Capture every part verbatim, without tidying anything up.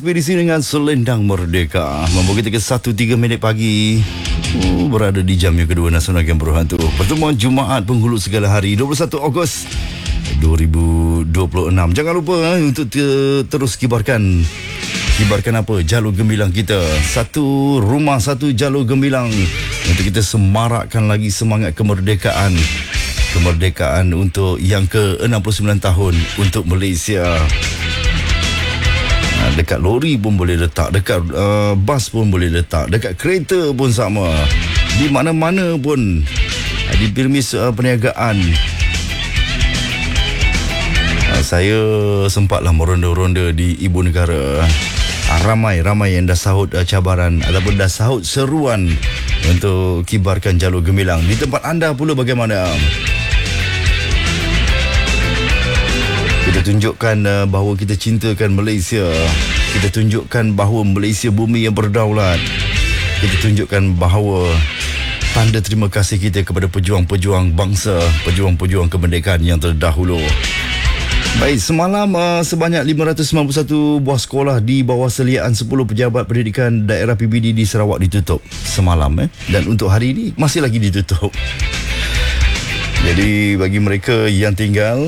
Ekspedisi dengan Selendang Merdeka membawa kita ke satu tiga minit pagi. Oh, berada di jam yang kedua Nasional Game Berhantu. Pertemuan Jumaat penghulu segala hari dua puluh satu Ogos dua ribu dua puluh enam. Jangan lupa eh, untuk te- terus kibarkan Kibarkan apa? Jalur gemilang kita. Satu rumah, satu jalur gemilang untuk kita semarakkan lagi semangat kemerdekaan. Kemerdekaan untuk yang ke enam puluh sembilan tahun untuk Malaysia. Dekat lori pun boleh letak, dekat uh, bas pun boleh letak, dekat kereta pun sama. Di mana-mana pun uh, di permis uh, perniagaan. Uh, saya sempatlah meronda-ronda di ibu negara. Uh, ramai-ramai yang dah sahut uh, cabaran ataupun dah sahut seruan untuk kibarkan jalur gemilang. Di tempat anda pula bagaimana? Kita tunjukkan uh, bahawa kita cintakan Malaysia. Kita tunjukkan bahawa Malaysia bumi yang berdaulat. Kita tunjukkan bahawa tanda terima kasih kita kepada pejuang-pejuang bangsa, pejuang-pejuang kemerdekaan yang terdahulu. Baik, semalam uh, sebanyak lima ratus sembilan puluh satu buah sekolah di bawah seliaan sepuluh pejabat pendidikan daerah P B D di Sarawak ditutup semalam eh. Dan untuk hari ini masih lagi ditutup. Jadi bagi mereka yang tinggal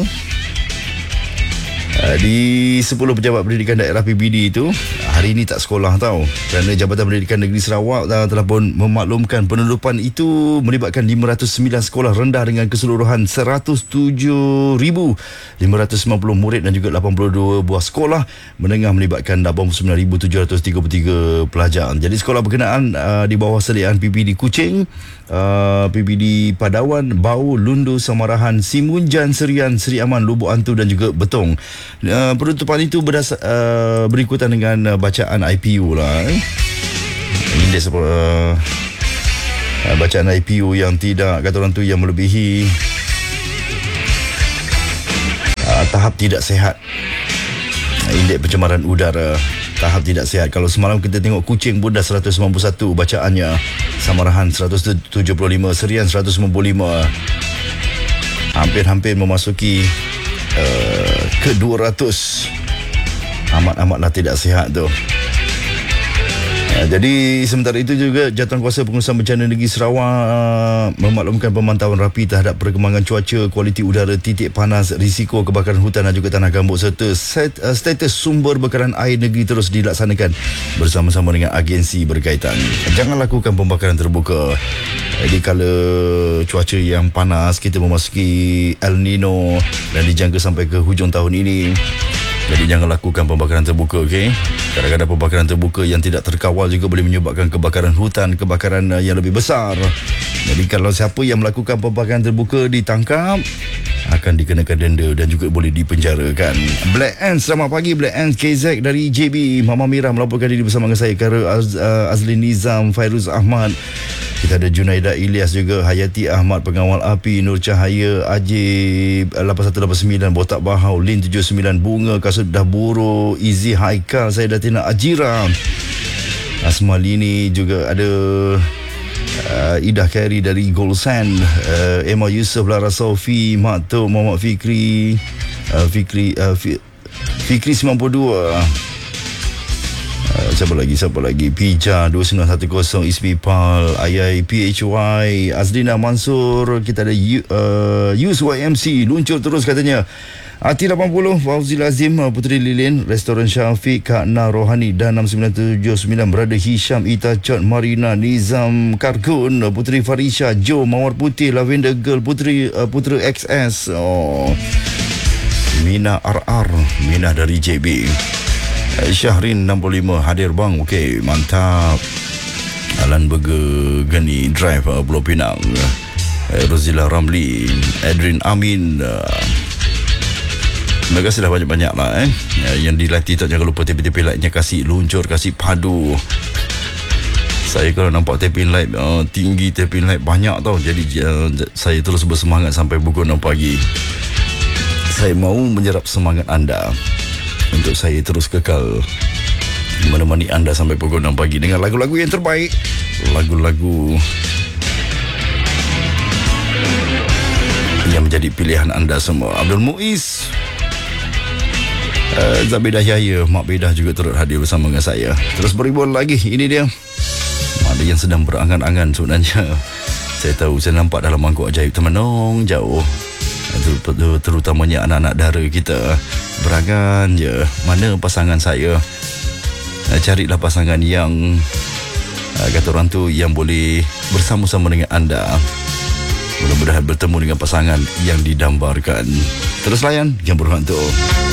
di sepuluh pejabat pendidikan daerah P B D itu, hari ini tak sekolah tau, kerana Jabatan Pendidikan Negeri Sarawak telah pun memaklumkan penutupan itu melibatkan lima ratus sembilan sekolah rendah dengan keseluruhan seratus tujuh ribu lima ratus sembilan puluh murid dan juga lapan puluh dua buah sekolah menengah melibatkan lapan puluh sembilan ribu tujuh ratus tiga puluh tiga pelajar. Jadi sekolah berkenaan uh, di bawah seliaan P B D Kuching, uh, P B D Padawan, Bau, Lundu, Samarahan, Simunjan, Serian, Seri Aman, Lubuk Antu dan juga Betong. Uh, penutupan itu berdasar, uh, berikutan dengan uh, bacaan I P U lah. Eh. Indeks uh, uh, bacaan I P U yang tidak, kata orang tu, yang melebihi uh, tahap tidak sihat. Indeks pencemaran udara tahap tidak sihat. Kalau semalam kita tengok Kuching pun dah seratus sembilan puluh satu bacaannya, Samarahan seratus tujuh puluh lima, Serian seratus sembilan puluh lima. Hampir-hampir memasuki uh, ke dua ratus. Amat-amatlah tidak sihat tu. Uh, jadi sementara itu juga Jawatankuasa Pengurusan Bencana Negeri Sarawak uh, memaklumkan pemantauan rapi terhadap perkembangan cuaca, kualiti udara, titik panas, risiko kebakaran hutan dan juga tanah gambut serta set, uh, status sumber bekaran air negeri terus dilaksanakan bersama-sama dengan agensi berkaitan. Jangan lakukan pembakaran terbuka. Jadi kala cuaca yang panas, kita memasuki El Nino dan dijangka sampai ke hujung tahun ini. Jadi jangan lakukan pembakaran terbuka, okey? Kadang-kadang pembakaran terbuka yang tidak terkawal juga boleh menyebabkan kebakaran hutan, kebakaran uh, yang lebih besar. Jadi kalau siapa yang melakukan pembakaran terbuka ditangkap, akan dikenakan denda dan juga boleh dipenjarakan. Black Ants, selamat pagi Black Ants. K Z dari J B, Mama Mira melaporkan diri bersama dengan saya, Kara Az, uh, Azlin Nizam, Fairuz Ahmad. Kita ada Junaida Ilyas juga, Hayati Ahmad, Pengawal Api, Nur Cahaya, Ajib lapan satu lapan sembilan, Botak Bahau, Lin tujuh sembilan, Bunga, Kasut Dahburo, Izzy Haikal, saya Datina Ajira, Asma Lini, juga ada uh, Idah Khairi dari Golsan, uh, Emma Yusof, Lara Sofi, Mak Tok, Muhammad Fikri, uh, Fikri uh, Fi, Fikri sembilan puluh dua. Uh, siapa lagi siapa lagi Pija dua sembilan satu kosong, Ismi Pal, Ayai P H Y, Azlina Mansur. Kita ada uh, Yus Y M C, luncur terus katanya. Ati lapan puluh, Fauzi Lazim, Puteri Lilin, Restoran Syafiq, Kak Na Rohani dan enam sembilan tujuh sembilan, Brother Hisham, Ita Chot, Marina, Nizam Karkun, Puteri Farisha, Jo, Mawar Putih, Lavender Girl, Puteri uh, Putera X S, oh, Mina R R, Mina dari J B. Syahrin enam puluh lima hadir bang. Okey, mantap. Alan Burger Gani Drive, Pulau Pinang. Rozila Ramli, Adrin Amin. Terima kasihlah banyak-banyak lah eh. Yang dilatih tak, jangan lupa tepi-tepi lightnya kasih luncur, kasih padu. Saya kalau nampak taping light uh, tinggi, taping light banyak tau. Jadi uh, saya terus bersemangat sampai pukul enam pagi. Saya mahu menyerap semangat anda untuk saya terus kekal menemani anda sampai pukul enam pagi dengan lagu-lagu yang terbaik, lagu-lagu yang menjadi pilihan anda semua. Abdul Muiz, uh, Zabidah Yahya, Mak Bedah juga turut hadir bersama dengan saya. Terus beribuan lagi. Ini dia, ada yang sedang berangan-angan sebenarnya. Saya tahu, saya nampak dalam mangkuk ajaib termenung jauh, terutamanya anak-anak dara kita berangan je, mana pasangan saya. Carilah pasangan yang kata orang tu, yang boleh bersama-sama dengan anda. Mudah-mudahan bertemu dengan pasangan yang didambarkan. Terus layan yang berhantu.